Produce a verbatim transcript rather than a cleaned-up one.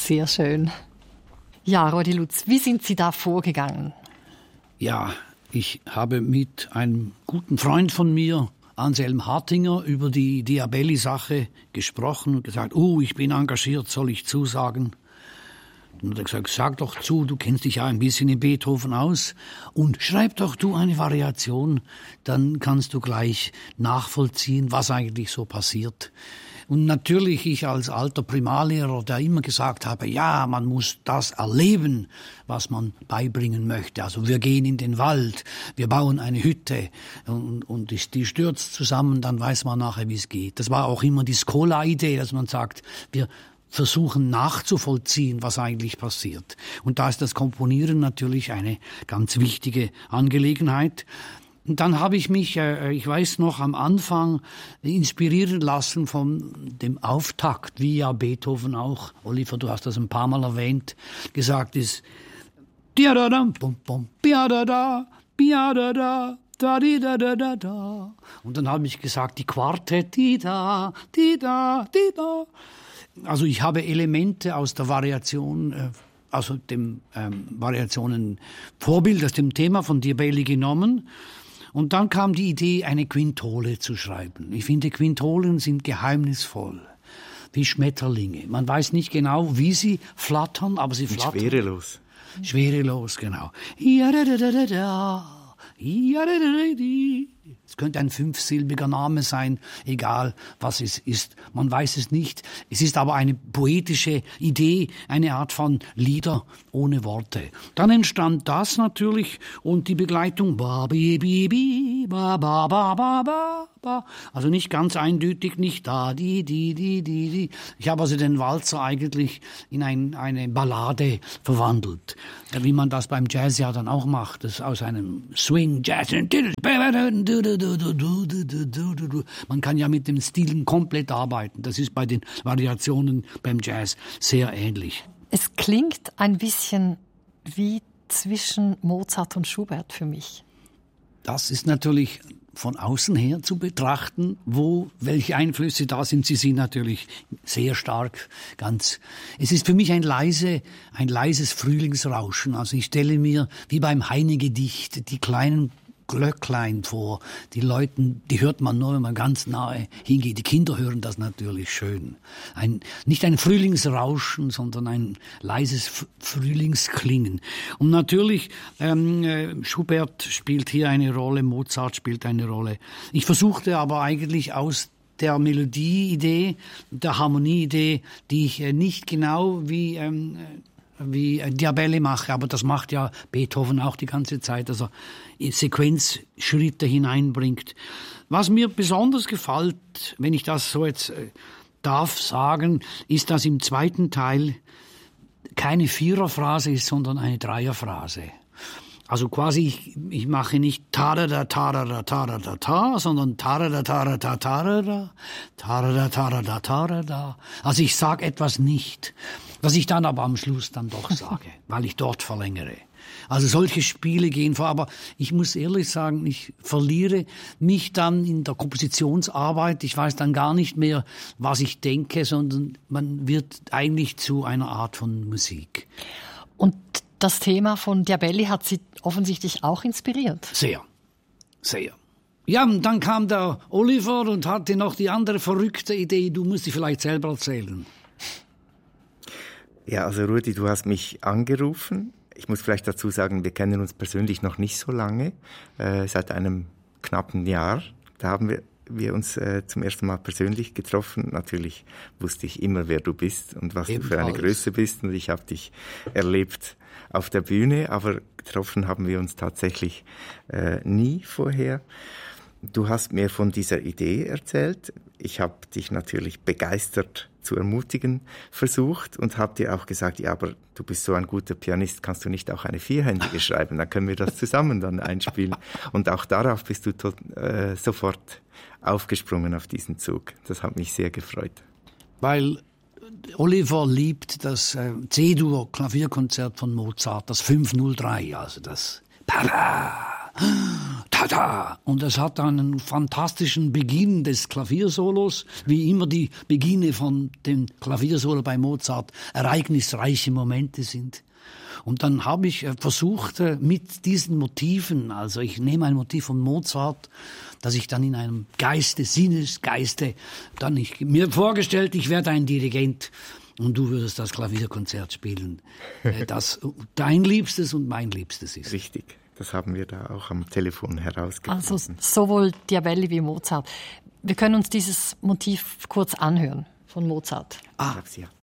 Sehr schön. Ja, Rudi Lutz, wie sind Sie da vorgegangen? Ja, ich habe mit einem guten Freund von mir, Anselm Hartinger, über die Diabelli-Sache gesprochen und gesagt, oh, ich bin engagiert, soll ich zusagen? Und er hat gesagt, sag doch zu, du kennst dich ja ein bisschen in Beethoven aus und schreib doch du eine Variation, dann kannst du gleich nachvollziehen, was eigentlich so passiert. Und natürlich ich als alter Primarlehrer, der immer gesagt habe, ja, man muss das erleben, was man beibringen möchte. Also wir gehen in den Wald, wir bauen eine Hütte und, und die, die stürzt zusammen, dann weiß man nachher, wie es geht. Das war auch immer die Skola-Idee, dass man sagt, wir versuchen nachzuvollziehen, was eigentlich passiert. Und da ist das Komponieren natürlich eine ganz wichtige Angelegenheit. Und dann habe ich mich, äh, ich weiß noch, am Anfang inspirieren lassen von dem Auftakt, wie ja Beethoven auch, Oliver, du hast das ein paar Mal erwähnt, gesagt ist, da-da-da, bum, bum, da-da-da, da-da-da, da-di-da-da-da-da. Und dann habe ich gesagt, die Quartett, di-da, di-da, di-da. Also ich habe Elemente aus der Variation, äh, also dem ähm, Variationen-Vorbild, aus dem Thema von Diabelli genommen. Und dann kam die Idee, eine Quintole zu schreiben. Ich finde, Quintolen sind geheimnisvoll, wie Schmetterlinge. Man weiß nicht genau, wie sie flattern, aber sie flattern. Schwerelos. Schwerelos, genau. Ja, da, da, da, da, da. Ja, da, da, da, da. Es könnte ein fünfsilbiger Name sein, egal was es ist. Man weiß es nicht. Es ist aber eine poetische Idee, eine Art von Lieder ohne Worte. Dann entstand das natürlich und die Begleitung. Ba, bi, bi, bi, ba, ba, ba, ba, ba, ba. Also nicht ganz eindeutig, nicht da, die, die, die, die, die. Ich habe also den Walzer eigentlich in ein, eine Ballade verwandelt. Wie man das beim Jazz ja dann auch macht. Das aus einem Swing, Jazz. Man kann ja mit den Stilen komplett arbeiten. Das ist bei den Variationen beim Jazz sehr ähnlich. Es klingt ein bisschen wie zwischen Mozart und Schubert für mich. Das ist natürlich von außen her zu betrachten, wo welche Einflüsse da sind. Sie sind natürlich sehr stark, ganz. Es ist für mich ein leise, ein leises Frühlingsrauschen. Also ich stelle mir wie beim Heine-Gedicht die kleinen Glöcklein vor. Die Leuten, die hört man nur, wenn man ganz nahe hingeht. Die Kinder hören das natürlich schön. Ein, nicht ein Frühlingsrauschen, sondern ein leises F- Frühlingsklingen. Und natürlich, ähm, Schubert spielt hier eine Rolle, Mozart spielt eine Rolle. Ich versuchte aber eigentlich aus der Melodieidee, der Harmonieidee, die ich äh, nicht genau wie ähm, wie Diabelli mache, aber das macht ja Beethoven auch die ganze Zeit, dass er Sequenzschritte hineinbringt. Was mir besonders gefällt, wenn ich das so jetzt äh, darf sagen, ist, dass im zweiten Teil keine Viererphrase ist, sondern eine Dreierphrase. Also quasi, ich, ich mache nicht ta-da-da, ta-da-da, ta-da-da, ta, sondern ta-da-da, ta-da-da, ta-da-da, ta-da-da, ta-da-da, ta-da-da. Also ich sage etwas nicht, was ich dann aber am Schluss dann doch sage, weil ich dort verlängere. Also solche Spiele gehen vor, aber ich muss ehrlich sagen, ich verliere mich dann in der Kompositionsarbeit. Ich weiß dann gar nicht mehr, was ich denke, sondern man wird eigentlich zu einer Art von Musik. Und das Thema von Diabelli hat Sie offensichtlich auch inspiriert? Sehr, sehr. Ja, und dann kam der Oliver und hatte noch die andere verrückte Idee, du musst sie vielleicht selber erzählen. Ja, also Rudi, du hast mich angerufen. Ich muss vielleicht dazu sagen, wir kennen uns persönlich noch nicht so lange, äh, seit einem knappen Jahr. Da haben wir, wir uns äh, zum ersten Mal persönlich getroffen. Natürlich wusste ich immer, wer du bist und was Ebenfalls. Du für eine Größe bist. Und ich habe dich erlebt auf der Bühne, aber getroffen haben wir uns tatsächlich äh, nie vorher. Du hast mir von dieser Idee erzählt. Ich habe dich natürlich begeistert zu ermutigen versucht und habe dir auch gesagt, ja, aber du bist so ein guter Pianist, kannst du nicht auch eine vierhändige schreiben? Dann können wir das zusammen dann einspielen. Und auch darauf bist du tot, äh, sofort aufgesprungen auf diesen Zug. Das hat mich sehr gefreut. Weil Oliver liebt das äh, C-Dur-Klavierkonzert von Mozart, das fünf null drei, also das Para. Tada! Und es hat einen fantastischen Beginn des Klaviersolos, wie immer die Beginne von dem Klaviersolo bei Mozart ereignisreiche Momente sind. Und dann habe ich versucht, mit diesen Motiven, also ich nehme ein Motiv von Mozart, dass ich dann in einem Geiste, Sinnesgeiste, dann ich mir vorgestellt, ich werde ein Dirigent und du würdest das Klavierkonzert spielen, das dein Liebstes und mein Liebstes ist. Richtig, das haben wir da auch am Telefon herausgefunden. Also sowohl Diabelli wie Mozart. Wir können uns dieses Motiv kurz anhören von Mozart. Ah, ja.